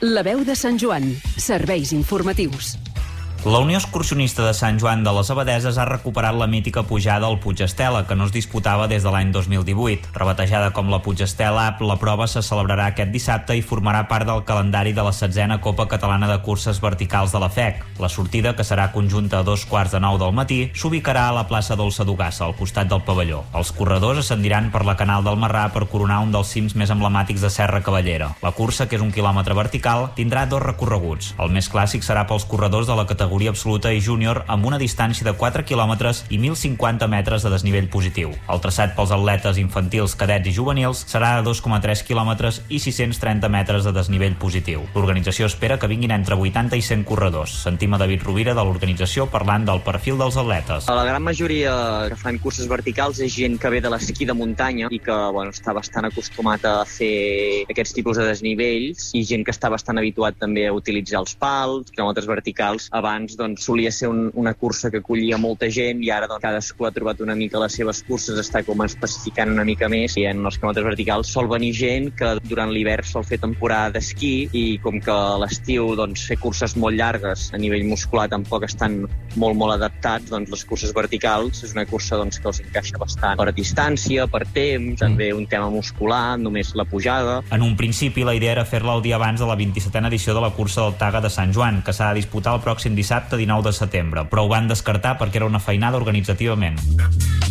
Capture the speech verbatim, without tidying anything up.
La veu de Sant Joan. Serveis informatius. La Unió Excursionista de Sant Joan de les Abadesses ha recuperat la mítica pujada al Puig Estela, que no es disputava des de l'any dos mil divuit. Rebatejada com la Puig Estela Up, la prova se celebrarà aquest dissabte i formarà part del calendari de la setzena Copa Catalana de Curses Verticals de la F E C. La sortida, que serà conjunta a dos quarts de nou del matí, s'ubicarà a la plaça Dolça d'Ugassa, al costat del pavelló. Els corredors ascendiran per la Canal del Marrà per coronar un dels cims més emblemàtics de Serra Cavallera. La cursa, que és un quilòmetre vertical, tindrà dos recorreguts. El més clàssic serà pels corredors de la categoria absoluta i júnior amb una distància de quatre quilòmetres i mil cinquanta metres de desnivell positiu. El traçat pels atletes infantils, cadets i juvenils serà de dos coma tres quilòmetres i sis-cents trenta metres de desnivell positiu. L'organització espera que vinguin entre vuitanta i cent corredors. Sentim a David Rovira de l'organització parlant del perfil dels atletes. La gran majoria que fan curses verticals és gent que ve de l'esquí de muntanya i que bueno, està bastant acostumat a fer aquests tipus de desnivells, i gent que està bastant habituat també a utilitzar els pals, quilòmetres verticals. Abans doncs, solia ser un, una cursa que acollia molta gent i ara doncs, cadascú ha trobat una mica les seves curses, està com especificant una mica més, i en els quilòmetres verticals sol venir gent que durant l'hivern sol fer temporada d'esquí, i com que a l'estiu doncs, fer curses molt llargues a nivell muscular tampoc estan molt molt adaptats, doncs les curses verticals és una cursa doncs, que els encaixa bastant per distància, per temps, també un tema muscular, només la pujada. En un principi la idea era fer-la el dia abans de la vint-i-setena edició de la cursa del Taga de Sant Joan, que s'ha de disputar el pròxim dissabte dinou de setembre, però ho van descartar perquè era una feinada organitzativament.